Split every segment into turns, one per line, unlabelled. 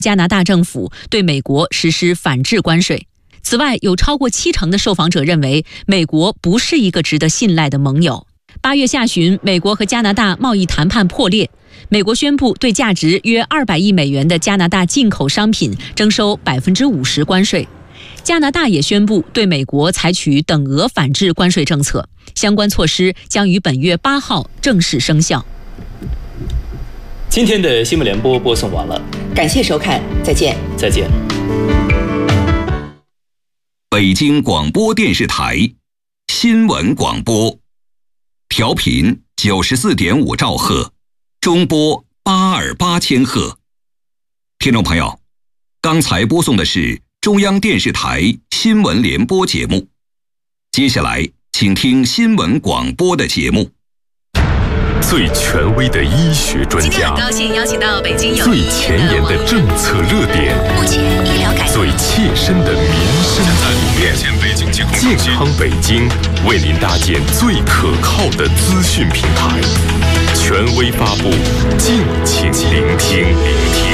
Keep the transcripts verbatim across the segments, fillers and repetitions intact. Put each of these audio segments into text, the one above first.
加拿大政府对美国实施反制关税。此外，有超过七成的受访者认为美国不是一个值得信赖的盟友。八月下旬，美国和加拿大贸易谈判破裂，美国宣布对价值约二百亿美元的加拿大进口商品征收百分之五十关税。加拿大也宣布对美国采取等额反制关税政策，相关措施将于本月八号正式生效。
今天的新闻联播播送完了，
感谢收看，再见。
再见。
北京广播电视台新闻广播，调频九十四点五兆赫，中波八二八千赫。听众朋友，刚才播送的是中央电视台新闻联播节目，接下来请听新闻广播的节目。
最权威的医学专家，
今天很高兴邀请到北京有
最前沿的政策热点，
目前医疗改革
最切身的民生体验。健康北京为您搭建最可靠的资讯平台，权威发布，敬请聆听。聆听。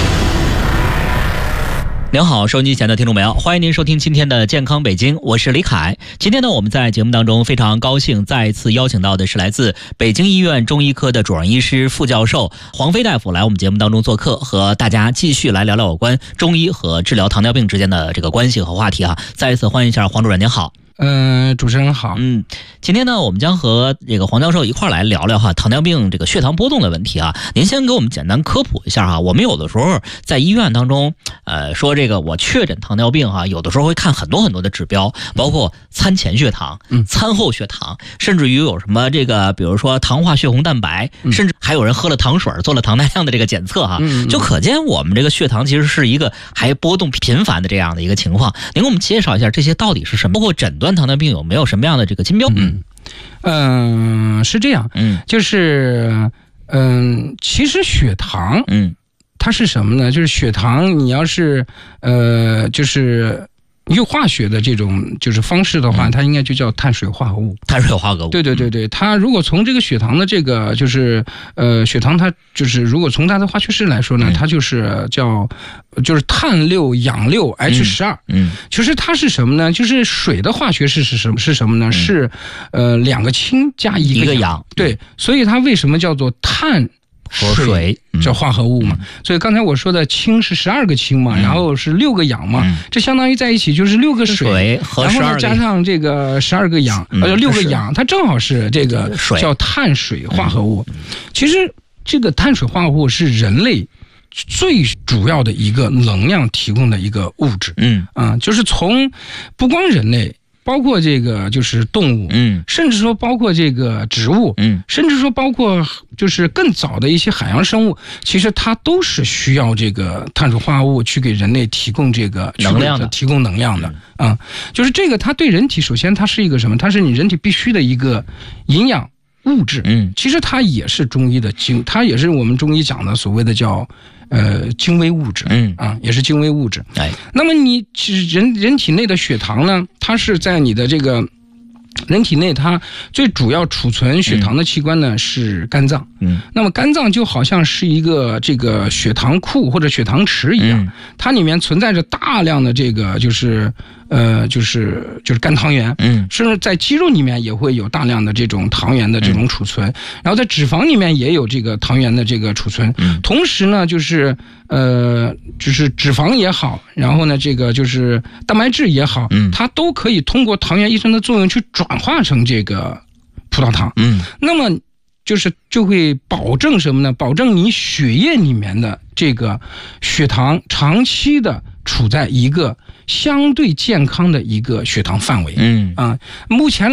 您好，收音机前的听众朋友，欢迎您收听今天的健康北京，我是李凯。今天呢，我们在节目当中非常高兴再一次邀请到的是来自北京医院中医科的主任医师、副教授黄飞大夫来我们节目当中做客，和大家继续来聊聊有关中医和治疗糖尿病之间的这个关系和话题哈。再一次欢迎一下黄主任，您好。
嗯、呃，主持人好。
嗯，今天呢，我们将和这个黄教授一块来聊聊哈糖尿病这个血糖波动的问题啊。您先给我们简单科普一下哈。我们有的时候在医院当中，呃，说这个我确诊糖尿病哈，有的时候会看很多很多的指标，包括餐前血糖、嗯、餐后血糖，甚至于有什么这个，比如说糖化血红蛋白，嗯、甚至还有人喝了糖水做了糖耐量的这个检测哈，嗯、就可见我们这个血糖其实是一个还波动频繁的这样的一个情况。您给我们介绍一下这些到底是什么，包括诊断糖尿病有没有什么样的这个金标？
嗯嗯、呃，是这样，嗯，就是嗯、呃，其实血糖，嗯，它是什么呢？就是血糖，你要是呃，就是用化学的这种就是方式的话，它应该就叫碳水化合物。
碳水化合物。
对对对对，它如果从这个血糖的这个就是呃血糖，它就是如果从它的化学式来说呢，嗯、它就是叫就是碳六氧六 H 十二。嗯，其实它是什么呢？就是水的化学式是什么？是什么呢？嗯、是呃两个氢加一个氧。一个氧。对，所以它为什么叫做碳？水叫化合物嘛，嗯、所以刚才我说的氢是十二个氢嘛，嗯、然后是六个氧嘛，嗯、这相当于在一起就是六个水，
水和
然后呢加上这个十二个氧，呃、嗯、六个氧，它正好是这个叫碳水化合物。嗯、其实这个碳水化合物是人类最主要的一个能量提供的一个物质。嗯啊，就是从不光人类。包括这个就是动物，嗯，甚至说包括这个植物，嗯，甚至说包括就是更早的一些海洋生物，其实它都是需要这个碳水化合物去给人类提供这个
能量的，
提供能量的啊、嗯，就是这个它对人体首先它是一个什么？它是你人体必须的一个营养物质，嗯，其实它也是中医的精，它也是我们中医讲的所谓的叫。呃，精微物质，嗯啊，也是精微物质。哎，那么你其实人人体内的血糖呢，它是在你的这个人体内，它最主要储存血糖的器官呢、嗯、是肝脏。嗯，那么肝脏就好像是一个这个血糖库或者血糖池一样，嗯、它里面存在着大量的这个就是呃就是就是肝糖原。嗯，甚至在肌肉里面也会有大量的这种糖原的这种储存，嗯、然后在脂肪里面也有这个糖原的这个储存。嗯，同时呢，就是呃就是脂肪也好，然后呢这个就是蛋白质也好，嗯，它都可以通过糖原异生的作用去转化成这个葡萄糖。嗯，那么就是就会保证什么呢？保证你血液里面的这个血糖长期的处在一个相对健康的一个血糖范围。嗯啊，目前